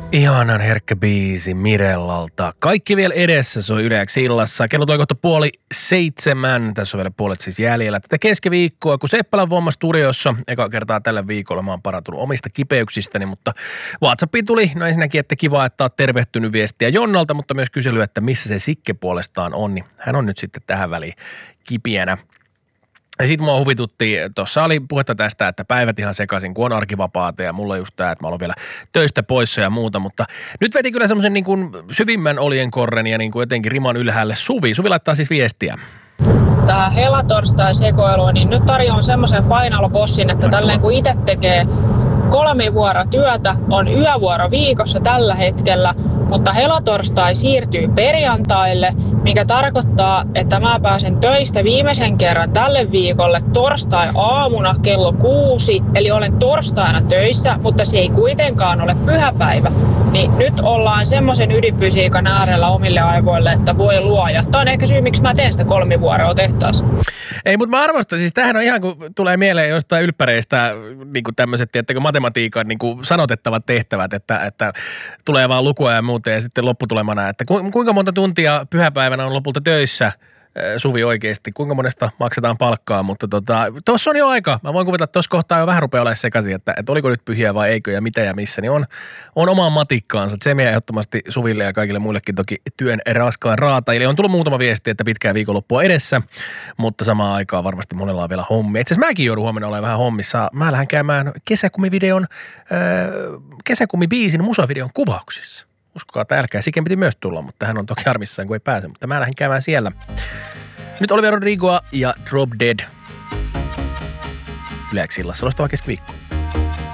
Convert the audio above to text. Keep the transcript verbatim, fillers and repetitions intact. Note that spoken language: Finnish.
Ihanan herkkä biisi Mirellalta. Kaikki vielä edessä, se on Yle X illassa. Kello toi kohta puoli seitsemän. Tässä on vielä puolet siis jäljellä. Tätä keskiviikkoa, kun Seppälän Vomma studiossa. Eka kertaa tällä viikolla mä oon parantunut omista kipeyksistäni, mutta WhatsAppiin tuli. No ensinnäkin, että kiva, että oot tervehtynyt viestiä Jonnalta, mutta myös kysely, että missä se Sikke puolestaan on. Niin hän on nyt sitten tähän väliin kipiänä. Ja sit mua huvitutti, tuossa oli puhetta tästä, että päivät ihan sekaisin, kun on arkivapaata ja mulla just tää, että mä olen vielä töistä poissa ja muuta, mutta nyt veti kyllä semmoisen niin kuin syvimmän oljenkorren ja niin kuin jotenkin riman ylhäälle Suvi. Suvi laittaa siis viestiä. Tää helatorstai-sekoilu, niin nyt tarjoan semmoisen painalobossin, että tälleen kun itse tekee kolmivuorotyötä, on yövuoro viikossa tällä hetkellä, mutta helatorstai siirtyy perjantaille, mikä tarkoittaa, että mä pääsen töistä viimeisen kerran tälle viikolle torstai-aamuna kello kuusi, eli olen torstaina töissä, mutta se ei kuitenkaan ole pyhäpäivä. Niin nyt ollaan semmoisen ydinfysiikan äärellä omille aivoille, että voi luoja. Tämä on ehkä syy, miksi mä teen sitä kolmivuoroa tehtaassa. Ei, mutta mä arvostan, siis tämähän on ihan kun tulee mieleen jostain ylppäreistä niin kuin tämmöiset, tiettäkö, matematiikan niin kuin sanotettavat tehtävät, että, että tulee vaan lukua ja muuta ja sitten lopputulemana, että kuinka monta tuntia pyhäpäivänä on lopulta töissä, Suvi oikeasti, kuinka monesta maksetaan palkkaa, mutta tota, tuossa on jo aika. Mä voin kuvitella, että tuossa kohtaa jo vähän rupeaa olemaan sekaisin, että, että oliko nyt pyhiä vai eikö ja mitä ja missä, niin on, on omaan matikkaansa. Se menee ehdottomasti Suville ja kaikille muillekin toki työn raskaan raata. Eli on tullut muutama viesti, että pitkää viikonloppua edessä, mutta samaan aikaan varmasti monella on vielä hommia. Itse asiassa mäkin joudun huomenna olemaan vähän hommissa. Mä lähden käymään kesäkumivideon, äh, kesäkumibiisin musavideon kuvauksissa. Uskokaa, että älkää. Siken piti myös tulla, mutta hän on toki harmissaan, kun ei pääse. Mutta mä lähden käymään siellä. Nyt Olivia Rodrigoa ja Drop Dead. Yle X illassa. Loistavaa keskiviikkoa.